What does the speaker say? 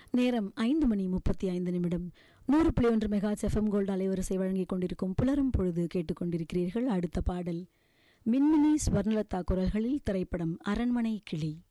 நேரம் 5:35. 100.1 megahertz FM gold அலைவரிசை வழங்கிக் கொண்டிருக்கும் புலரும் பொழுது கேட்டுக்கொண்டிருக்கிறீர்கள். அடுத்த பாடல் மின்மினி ஸ்வர்ணலதா குரல்களில், திரைப்படம் அரண்மனை கிளி.